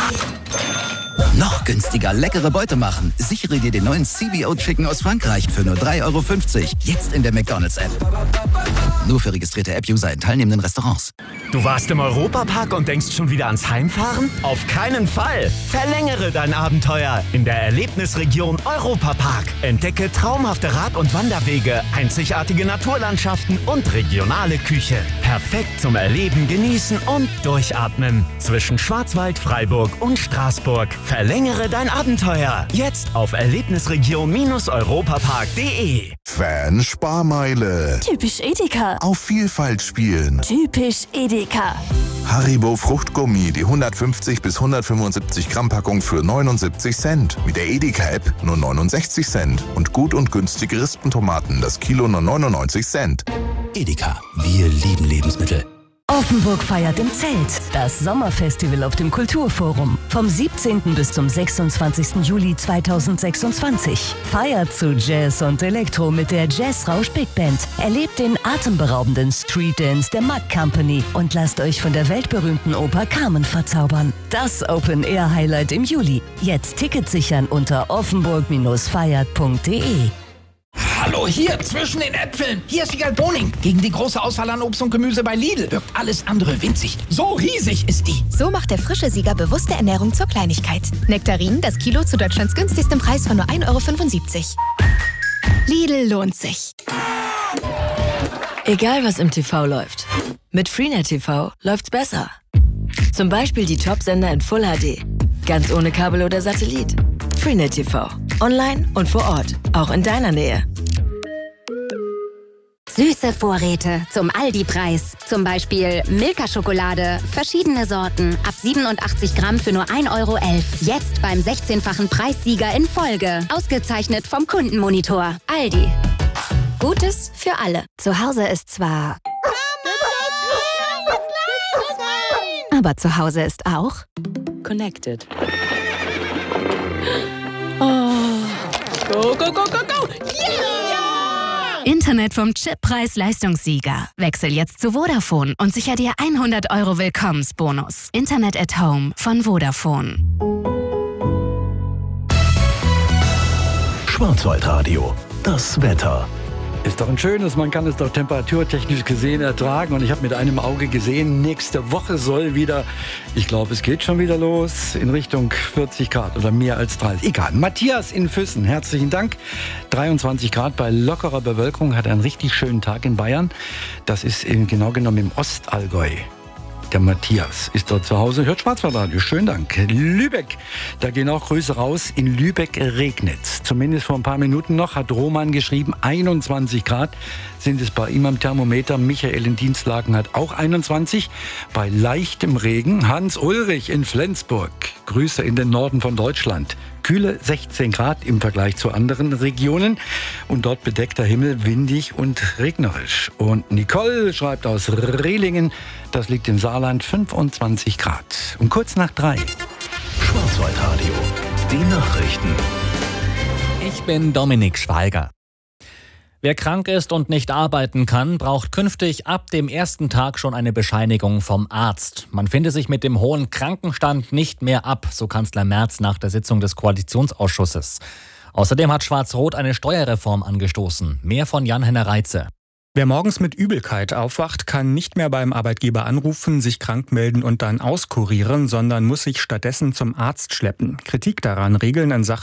Noch günstiger leckere Beute machen. Sichere dir den neuen CBO Chicken aus Frankreich für nur 3,50 €. Jetzt in der McDonald's-App. Nur für registrierte App-User in teilnehmenden Restaurants. Du warst im Europapark und denkst schon wieder ans Heimfahren? Auf keinen Fall! Verlängere dein Abenteuer in der Erlebnisregion Europapark. Entdecke traumhafte Rad- und Wanderwege, einzigartige Naturlandschaften und regionale Küche. Perfekt zum Erleben, Genießen und Durchatmen. Zwischen Schwarzwald, Freiburg und Straßburg. Verlängere dein Abenteuer. Jetzt auf erlebnisregion-europapark.de. Fan-Sparmeile. Typisch Edeka. Auf Vielfalt spielen. Typisch Edeka. Haribo Fruchtgummi, die 150 bis 175 Gramm Packung für 79 Cent. Mit der Edeka-App nur 69 Cent. Und gut und günstige Rispentomaten, das Kilo nur 99 Cent. Edeka, wir lieben Lebensmittel. Offenburg feiert im Zelt. Das Sommerfestival auf dem Kulturforum. Vom 17. bis zum 26. Juli 2026. Feiert zu Jazz und Elektro mit der Jazzrausch Big Band. Erlebt den atemberaubenden Street Dance der Mack Company und lasst euch von der weltberühmten Oper Carmen verzaubern. Das Open-Air-Highlight im Juli. Jetzt Tickets sichern unter offenburg-feiert.de. Hallo, hier, zwischen den Äpfeln. Hier ist Wiegald Boning. Gegen die große Auswahl an Obst und Gemüse bei Lidl wirkt alles andere winzig. So riesig ist die. So macht der frische Sieger bewusste Ernährung zur Kleinigkeit. Nektarinen, das Kilo zu Deutschlands günstigstem Preis von nur 1,75 €. Lidl lohnt sich. Egal, was im TV läuft. Mit Freenet TV läuft's besser. Zum Beispiel die Top-Sender in Full HD. Ganz ohne Kabel oder Satellit. Freenet TV. Online und vor Ort. Auch in deiner Nähe. Süße Vorräte zum Aldi-Preis. Zum Beispiel Milka-Schokolade, verschiedene Sorten, ab 87 Gramm für nur 1,11 €. Jetzt beim 16-fachen Preissieger in Folge. Ausgezeichnet vom Kundenmonitor. Aldi. Gutes für alle. Zu Hause ist zwar... Aber zu Hause ist auch... Connected. Oh. Go, go, go, go, go! Yeah! Internet vom Chippreis-Leistungssieger. Wechsel jetzt zu Vodafone und sicher dir 100 € Willkommensbonus. Internet at Home von Vodafone. Schwarzwaldradio. Das Wetter. Ist doch ein schönes, man kann es doch temperaturtechnisch gesehen ertragen. Und ich habe mit einem Auge gesehen, nächste Woche soll wieder, ich glaube, es geht schon wieder los, in Richtung 40 Grad oder mehr als 30. Egal. Matthias in Füssen, herzlichen Dank. 23 Grad bei lockerer Bewölkung, hat einen richtig schönen Tag in Bayern. Das ist genau genommen im Ostallgäu. Der Matthias ist dort zu Hause, hört Schwarzwaldradio. Schönen Dank. Lübeck, da gehen auch Grüße raus. In Lübeck regnet's. Zumindest vor ein paar Minuten noch, hat Roman geschrieben, 21 Grad sind es bei ihm am Thermometer. Michael in Dienstlaken hat auch 21. Bei leichtem Regen Hans Ulrich in Flensburg. Grüße in den Norden von Deutschland. Kühle 16 Grad im Vergleich zu anderen Regionen. Und dort bedeckter Himmel, windig und regnerisch. Und Nicole schreibt aus Rehlingen, das liegt im Saarland, 25 Grad. Und kurz nach 3. Schwarzwaldradio. Die Nachrichten. Ich bin Dominik Schweiger. Wer krank ist und nicht arbeiten kann, braucht künftig ab dem ersten Tag schon eine Bescheinigung vom Arzt. Man finde sich mit dem hohen Krankenstand nicht mehr ab, so Kanzler Merz nach der Sitzung des Koalitionsausschusses. Außerdem hat Schwarz-Rot eine Steuerreform angestoßen. Mehr von Jan-Henner Reitze. Wer morgens mit Übelkeit aufwacht, kann nicht mehr beim Arbeitgeber anrufen, sich krank melden und dann auskurieren, sondern muss sich stattdessen zum Arzt schleppen. Kritik daran, Regeln in Sachen